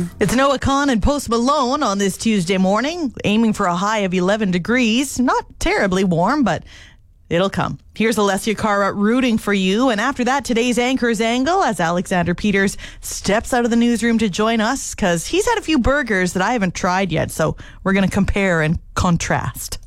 It's Noah Khan and Post Malone on this Tuesday morning, aiming for a high of 11 degrees. Not terribly warm, but it'll come. Here's Alessia Cara rooting for you. And after that, today's Anchor's Angle as Alexander Peters steps out of the newsroom to join us because he's had a few burgers that I haven't tried yet. So we're going to compare and contrast.